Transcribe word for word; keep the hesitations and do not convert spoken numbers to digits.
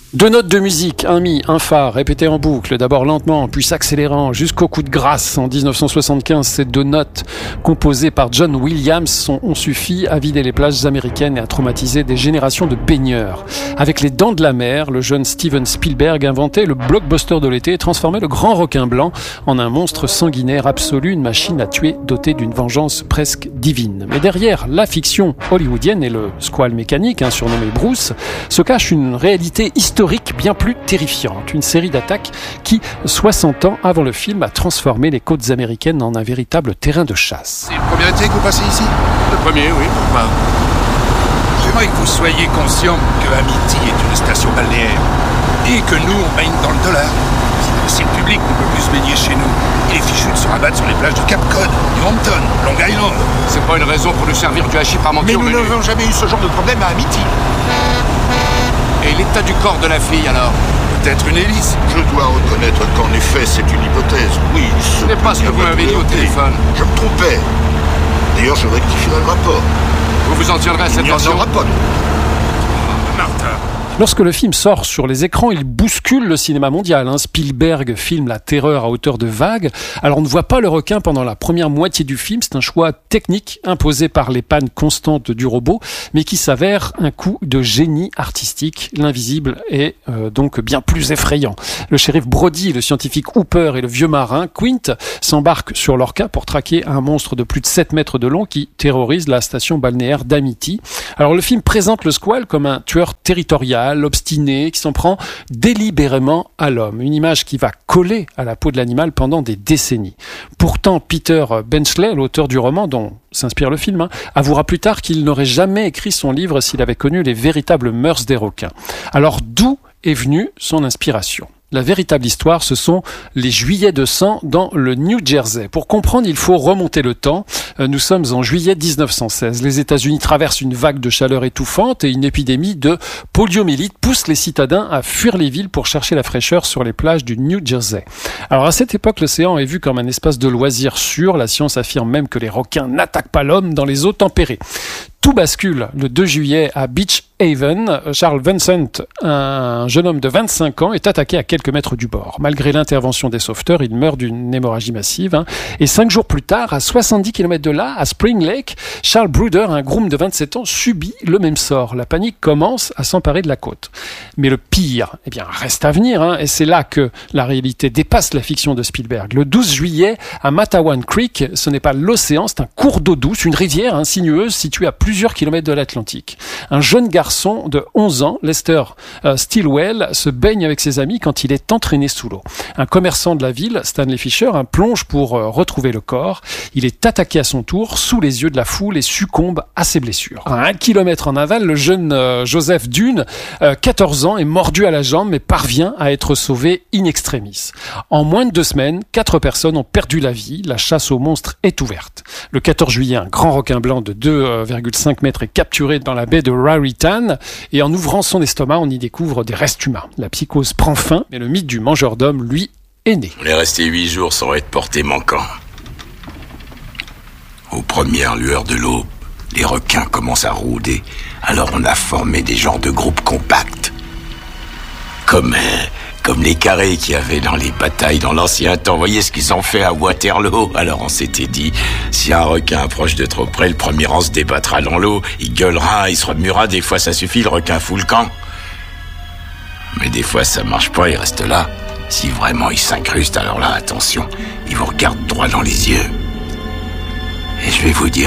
Deux notes de musique, un mi, un fa, répétées en boucle, d'abord lentement, puis s'accélérant jusqu'au coup de grâce. En dix-neuf cent soixante-quinze, ces deux notes, composées par John Williams, ont suffi à vider les plages américaines et à traumatiser des générations de baigneurs. Avec Les Dents de la Mer, le jeune Steven Spielberg inventait le blockbuster de l'été et transformait le grand requin blanc en un monstre sanguinaire absolu, une machine à tuer dotée d'une vengeance presque divine. Mais derrière la fiction hollywoodienne et le squale mécanique, hein, surnommé Bruce, se cache une réalité historique bien plus terrifiante. Une série d'attaques qui, soixante ans avant le film, a transformé les côtes américaines en un véritable terrain de chasse. C'est le premier été que vous passez ici ? Le premier, oui, pourquoi ? J'aimerais que vous soyez conscient que Amity est une station balnéaire et que nous, on baigne dans le dollar. Si le public ne peut plus se baigner chez nous, il est fichu de se rabattre sur les plages de Cape Cod, New Hampton, Long Island. C'est pas une raison pour nous servir du hachis parmentier. Mais nous n'avons jamais eu ce genre de problème à Amity. Et l'état du corps de la fille, alors ? Peut-être une hélice. Je dois reconnaître qu'en effet, c'est une hypothèse. Oui, ce n'est pas ce que vous m'avez dit au téléphone. Je me trompais. D'ailleurs, je rectifierai le rapport. Vous vous en tiendrez à cette version ? Il n'y en aura pas. Martin. Lorsque le film sort sur les écrans, il bouscule le cinéma mondial. Hein. Spielberg filme la terreur à hauteur de vagues. Alors on ne voit pas le requin pendant la première moitié du film. C'est un choix technique imposé par les pannes constantes du robot, mais qui s'avère un coup de génie artistique. L'invisible est euh, donc bien plus effrayant. Le shérif Brody, le scientifique Hooper et le vieux marin Quint s'embarquent sur l'Orca pour traquer un monstre de plus de sept mètres de long qui terrorise la station balnéaire d'Amity. Alors le film présente le squale comme un tueur territorial, obstiné, qui s'en prend délibérément à l'homme. Une image qui va coller à la peau de l'animal pendant des décennies. Pourtant, Peter Benchley, l'auteur du roman dont s'inspire le film, hein, avouera plus tard qu'il n'aurait jamais écrit son livre s'il avait connu les véritables mœurs des requins. Alors d'où est venue son inspiration ? La véritable histoire, ce sont les juillets de sang dans le New Jersey. Pour comprendre, il faut remonter le temps. Nous sommes en juillet dix-neuf cent seize. Les États-Unis traversent une vague de chaleur étouffante et une épidémie de poliomyélite pousse les citadins à fuir les villes pour chercher la fraîcheur sur les plages du New Jersey. Alors à cette époque, l'océan est vu comme un espace de loisirs sûr. La science affirme même que les requins n'attaquent pas l'homme dans les eaux tempérées. Tout bascule le deux juillet à Beach Haven. Charles Vincent, un jeune homme de vingt-cinq ans, est attaqué à quelques mètres du bord. Malgré l'intervention des sauveteurs, il meurt d'une hémorragie massive. Hein. Et cinq jours plus tard, à soixante-dix kilomètres de là, à Spring Lake, Charles Bruder, un groom de vingt-sept ans, subit le même sort. La panique commence à s'emparer de la côte. Mais le pire, eh bien, reste à venir. Hein. Et c'est là que la réalité dépasse la fiction de Spielberg. Le douze juillet, à Matawan Creek, ce n'est pas l'océan, c'est un cours d'eau douce, une rivière hein, sinueuse située à plusieurs kilomètres de l'Atlantique. Un jeune garçon de onze ans, Lester euh, Stilwell, se baigne avec ses amis quand il est entraîné sous l'eau. Un commerçant de la ville, Stanley Fisher, un plonge pour euh, retrouver le corps. Il est attaqué à son tour sous les yeux de la foule et succombe à ses blessures. À un kilomètre en aval, le jeune euh, Joseph Dune, euh, quatorze ans, est mordu à la jambe mais parvient à être sauvé in extremis. En moins de deux semaines, quatre personnes ont perdu la vie. La chasse aux monstres est ouverte. Le quatorze juillet, un grand requin blanc de deux virgule cinq mètres est capturé dans la baie de Raritan et en ouvrant son estomac, on y découvre des restes humains. La psychose prend fin, mais le mythe du mangeur d'hommes, lui, est né. On est resté huit jours sans être porté manquant. Aux premières lueurs de l'aube, les requins commencent à rôder, alors on a formé des genres de groupes compacts. Comme, euh, comme les carrés qu'il y avait dans les batailles dans l'ancien temps. Vous voyez ce qu'ils ont fait à Waterloo? Alors on s'était dit, si un requin approche de trop près, le premier rang se débattra dans l'eau, il gueulera, il se remuera, des fois ça suffit, le requin fout le camp. Mais des fois ça marche pas, il reste là. Si vraiment il s'incruste, alors là, attention, il vous regarde droit dans les yeux. Et je vais vous dire